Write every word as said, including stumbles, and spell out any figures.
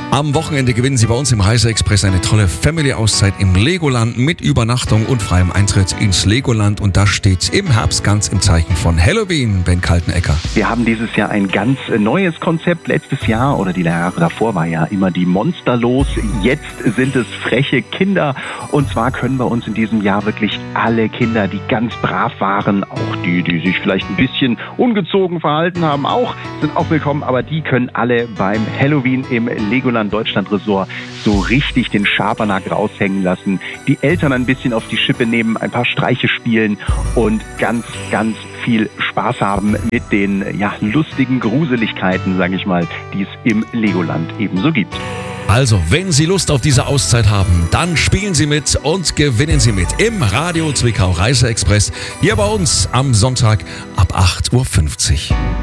Am Wochenende gewinnen Sie bei uns im Reiseexpress eine tolle Family-Auszeit im Legoland mit Übernachtung und freiem Eintritt ins Legoland. Und das steht im Herbst ganz im Zeichen von Halloween, Ben Kaltenecker. Wir haben dieses Jahr ein ganz neues Konzept. Letztes Jahr oder die Jahre davor war ja immer die Monster los. Jetzt sind es freche Kinder. Und zwar können bei uns in diesem Jahr wirklich alle Kinder, die ganz brav waren, auch die, die sich vielleicht ein bisschen ungezogen verhalten haben, auch sind auch willkommen. Aber die können alle beim Halloween im Legoland Deutschland Resort so richtig den Schabernack raushängen lassen, die Eltern ein bisschen auf die Schippe nehmen, ein paar Streiche spielen und ganz, ganz viel Spaß haben mit den ja, lustigen Gruseligkeiten, sage ich mal, die es im Legoland ebenso gibt. Also, wenn Sie Lust auf diese Auszeit haben, dann spielen Sie mit und gewinnen Sie mit im Radio Zwickau Reiseexpress hier bei uns am Sonntag ab acht Uhr fünfzig.